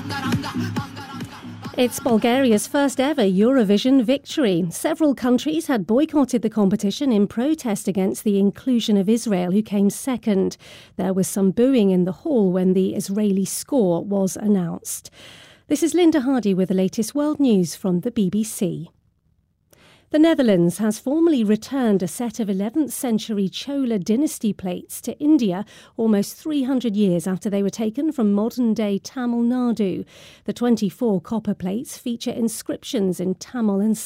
It's Bulgaria's first ever Eurovision victory. Several countries had boycotted the competition in protest against the inclusion of Israel, who came second. There was some booing in the hall when the Israeli score was announced. This is Linda Hardy with the latest world news from the BBC. The Netherlands has formally returned a set of 11th century Chola dynasty plates to India almost 300 years after they were taken from modern-day Tamil Nadu. The 24 copper plates feature inscriptions in Tamil and